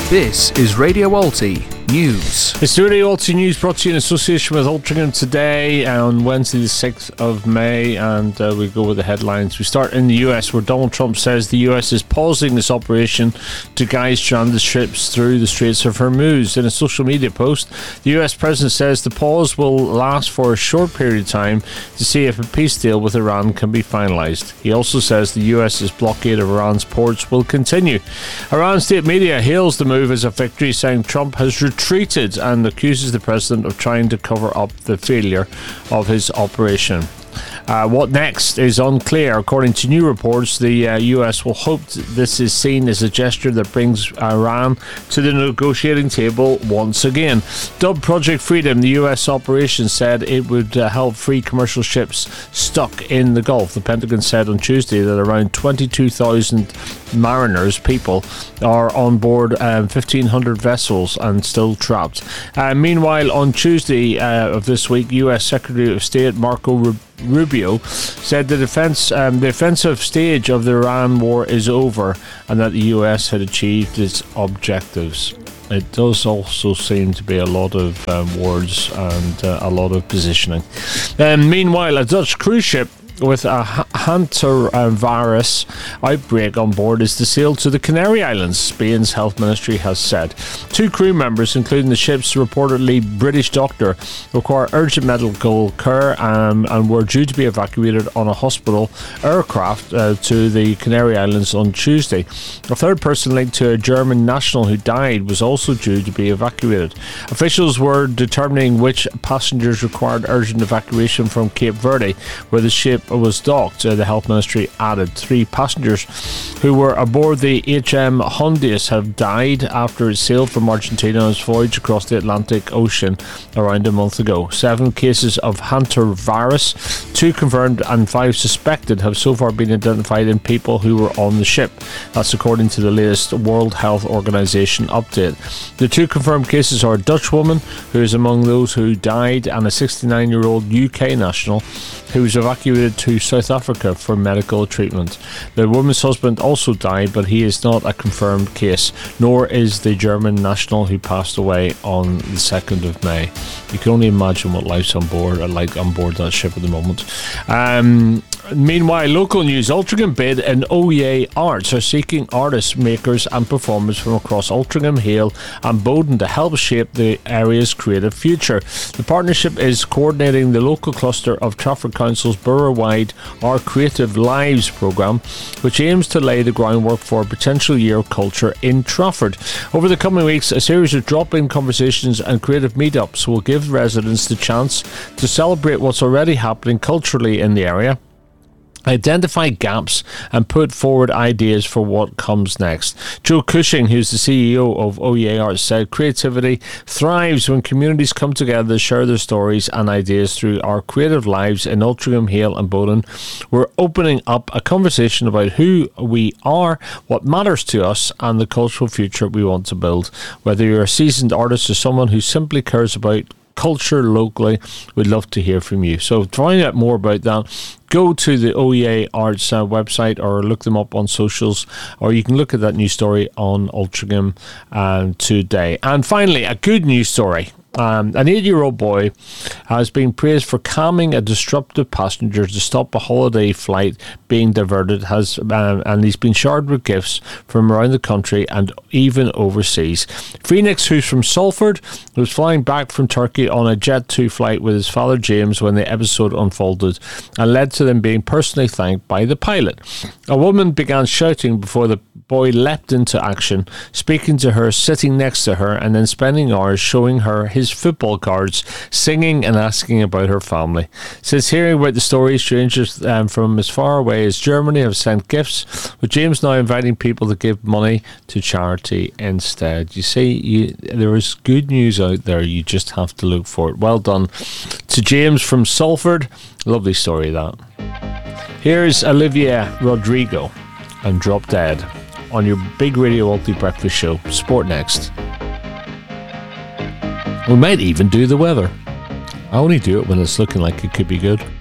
This is Radio Alti News. It's the Radio Alti News brought to you in association with Altrincham today on Wednesday the 6th of May, and we go with the headlines. We start in the US, where Donald Trump says the US is pausing this operation to guide stranded ships through the Straits of Hormuz. In a social media post, the US president says the pause will last for a short period of time to see if a peace deal with Iran can be finalized. He also says the US's blockade of Iran's ports will continue. Iran state media hails the move as a victory, saying Trump has retreated and accuses the president of trying to cover up the failure of his operation. What next is unclear. According to new reports, the US will hope this is seen as a gesture that brings Iran to the negotiating table once again. Dubbed Project Freedom, the US operation said it would help free commercial ships stuck in the Gulf. The Pentagon said on Tuesday that around 22,000 mariners, people, are on board 1,500 vessels and still trapped. Meanwhile, on Tuesday of this week, US Secretary of State Marco Rubio said the offensive stage of the Iran war is over and that the US had achieved its objectives. It does also seem to be a lot of words and a lot of positioning. Meanwhile, a Dutch cruise ship with a hantavirus outbreak on board is to sail to the Canary Islands, Spain's health ministry has said. 2 crew members, including the ship's reportedly British doctor, require urgent medical care and were due to be evacuated on a hospital aircraft to the Canary Islands on Tuesday. A third person linked to a German national who died was also due to be evacuated. Officials were determining which passengers required urgent evacuation from Cape Verde, where the ship was docked. The health ministry added 3 passengers who were aboard the HM Hondius have died after it sailed from Argentina on its voyage across the Atlantic Ocean around a month ago. 7 cases of hantavirus, 2 confirmed and 5 suspected, have so far been identified in people who were on the ship. That's according to the latest World Health Organization update. The 2 confirmed cases are a Dutch woman who is among those who died and a 69-year-old UK national who was evacuated to South Africa for medical treatment. The woman's husband also died, but he is not a confirmed case, nor is the German national who passed away on the 2nd of May. You can only imagine what life's on board that ship at the moment. Meanwhile, local news. Altrincham Bid and OEA Arts are seeking artists, makers and performers from across Altrincham, Hale and Bowden to help shape the area's creative future. The partnership is coordinating the local cluster of Trafford Council's borough-wide Our Creative Lives programme, which aims to lay the groundwork for a potential year of culture in Trafford. Over the coming weeks, a series of drop-in conversations and creative meetups will give residents the chance to celebrate what's already happening culturally in the area, identify gaps and put forward ideas for what comes next. Joe Cushing, who's the CEO of OEA Arts, said creativity thrives when communities come together to share their stories and ideas through Our Creative Lives in Altrincham, Hale and Bowden. We're opening up a conversation about who we are, what matters to us and the cultural future we want to build. Whether you're a seasoned artist or someone who simply cares about culture locally, we'd love to hear from you. So to find out more about that, go to the OEA Arts website or look them up on socials, or you can look at that news story on Altrincham today. And finally, a good news story. An 8-year-old boy has been praised for calming a disruptive passenger to stop a holiday flight being diverted, and he's been showered with gifts from around the country and even overseas. Phoenix, who's from Salford, was flying back from Turkey on a Jet2 flight with his father James when the episode unfolded and led to them being personally thanked by the pilot. A woman began shouting before the boy leapt into action, speaking to her, sitting next to her, and then spending hours showing her his football cards, singing and asking about her family. Since hearing about the story, strangers from as far away as Germany have sent gifts, with James now inviting people to give money to charity instead. You see, there is good news out there, you just have to look for it. Well done to James from Salford. Lovely story, that. Here's Olivia Rodrigo and Drop Dead on your big Radio Alti breakfast show. Sport next. We might even do the weather. I only do it when it's looking like it could be good.